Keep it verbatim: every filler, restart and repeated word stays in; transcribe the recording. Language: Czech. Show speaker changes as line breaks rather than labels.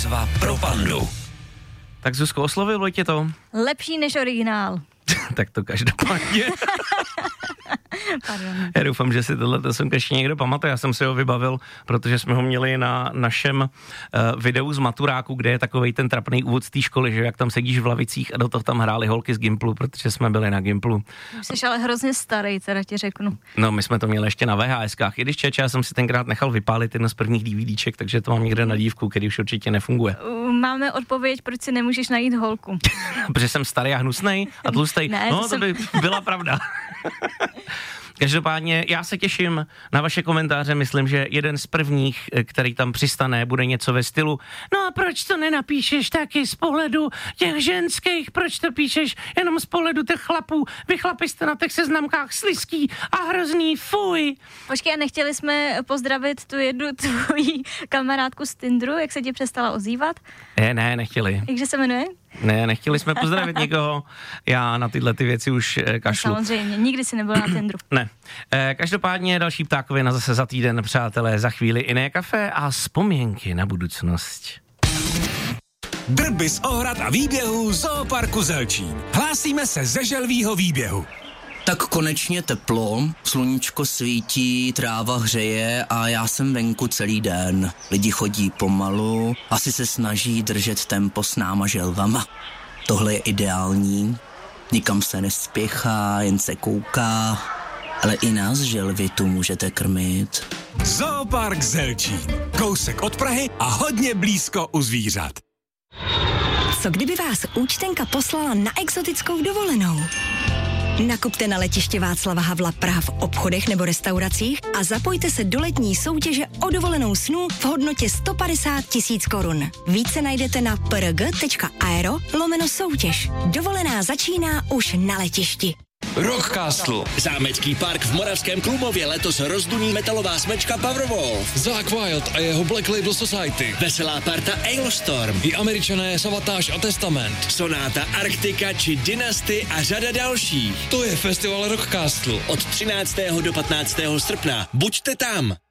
Bitva pro pandu.
Tak Zuzko, oslovilo tě to?
Lepší než originál.
Tak to každopádně.
Pardon.
Já doufám, že si tohle jsem ještě někdo pamatuje. Já jsem si ho vybavil, protože jsme ho měli na našem uh, videu z maturáku, kde je takovej ten trapný úvod z té školy, že jak tam sedíš v lavicích a do toho tam hráli holky z Gimplu, protože jsme byli na Gimplu.
Jsi ale hrozně starý, teda ti řeknu.
No, my jsme to měli ještě na VHSkách. I když čeče, já jsem si tenkrát nechal vypálit jedno z prvních DVDček, takže to mám někde na dívku, který už určitě nefunguje.
Uh, máme odpověď, proč si nemůžeš najít holku.
Protože jsem starý a hnusnej a tlustej.
Ne,
no,
to
to
jsem...
by byla pravda. Každopádně já se těším na vaše komentáře, myslím, že jeden z prvních, který tam přistane, bude něco ve stylu: no a proč to nenapíšeš taky z pohledu těch ženských, proč to píšeš jenom z pohledu těch chlapů, vy chlapi jste na těch seznamkách slizký a hrozný, fuj.
Počkej, a nechtěli jsme pozdravit tu jednu tvoji kamarádku z Tinderu, jak se ti přestala ozývat?
Ne, ne, nechtěli.
Jakže se jmenuje?
Ne, nechtěli jsme pozdravit nikoho, já na tyhle ty věci už eh, kašlu.
Samozřejmě, nikdy si nebyl na Tinderu.
Ne. Eh, každopádně další ptákovina zase za týden, přátelé, za chvíli Iné kafe a vzpomínky na budoucnost.
Drby z ohrad a výběhů Zooparku Zelčín. Hlásíme se ze želvýho výběhu.
Tak konečně teplo, sluníčko svítí, tráva hřeje a já jsem venku celý den. Lidi chodí pomalu, asi se snaží držet tempo s náma želvama. Tohle je ideální, nikam se nespěchá, jen se kouká, ale i nás želvy tu můžete krmit.
Zoopark Zelčín. Kousek od Prahy a hodně blízko u zvířat.
Co kdyby vás účtenka poslala na exotickou dovolenou? Nakupte na letiště Václava Havla Praha v obchodech nebo restauracích a zapojte se do letní soutěže o dovolenou snů v hodnotě sto padesát tisíc korun. Více najdete na prg.aero lomeno soutěž. Dovolená začíná už na letišti.
Rockcastle.
Zámecký park v Moravském Klumově letos rozduní metalová smečka Powerwolf.
Zakk Wild a jeho Black Label Society.
Veselá parta Ailstorm.
I Američané Savatage a Testament.
Sonáta Arktika či Dynasty a řada dalších.
To je festival Rockcastle.
Od třináctého do patnáctého srpna. Buďte tam.